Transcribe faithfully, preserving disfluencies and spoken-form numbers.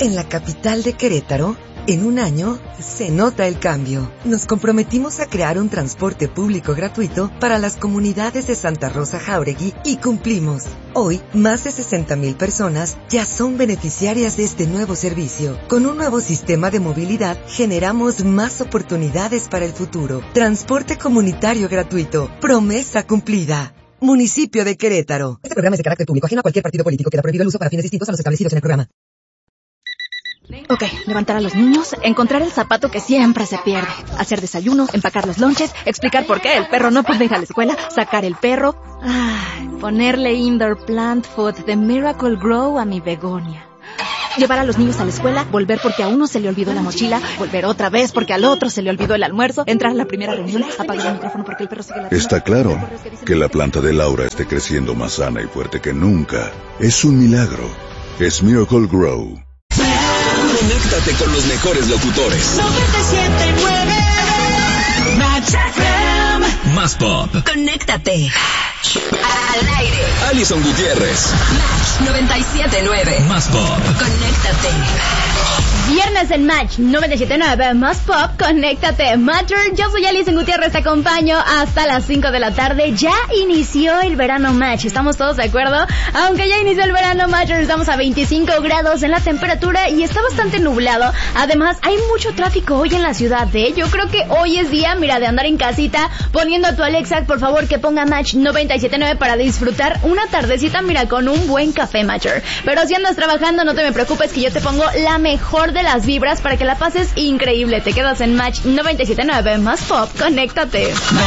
En la capital de Querétaro, en un año, se nota el cambio. Nos comprometimos a crear un transporte público gratuito para las comunidades de Santa Rosa Jáuregui y cumplimos. Hoy, más de sesenta mil personas ya son beneficiarias de este nuevo servicio. Con un nuevo sistema de movilidad, generamos más oportunidades para el futuro. Transporte comunitario gratuito. Promesa cumplida. Municipio de Querétaro. Este programa es de carácter público, ajeno a cualquier partido político. Queda prohibido el uso para fines distintos a los establecidos en el programa. Ok, levantar a los niños, encontrar el zapato que siempre se pierde, hacer desayuno, empacar los lonches, explicar por qué el perro no puede ir a la escuela, sacar el perro, ay, ponerle indoor plant food de Miracle Grow a mi begonia. Llevar a los niños a la escuela, volver porque a uno se le olvidó la mochila, volver otra vez porque al otro se le olvidó el almuerzo, entrar a la primera reunión, apagar el micrófono porque el perro sigue la... Está claro que la planta de Laura esté creciendo más sana y fuerte que nunca. Es un milagro. Es Miracle Grow. Conéctate con los mejores locutores. noventa y siete punto nueve Match F M. Más pop. Conéctate. Al aire. Alison Gutiérrez. Match noventa y siete punto nueve. Más pop. Conéctate. Viernes en Match noventa y siete punto nueve, más pop, conéctate, Matter. Yo soy Alison Gutiérrez, te acompaño hasta las cinco de la tarde. Ya inició el verano Match, ¿estamos todos de acuerdo? Aunque ya inició el verano Matter, estamos a veinticinco grados en la temperatura y está bastante nublado. Además, hay mucho tráfico hoy en la ciudad, ¿eh? Yo creo que hoy es día, mira, de andar en casita, poniendo a tu Alexa, por favor, que ponga Match noventa y siete punto nueve para disfrutar una tardecita, mira, con un buen café Matcher. Pero si andas trabajando, no te me preocupes, que yo te pongo la mejor de las vibras para que la pases increíble. Te quedas en Match noventa y siete punto nueve, más pop, conéctate. Match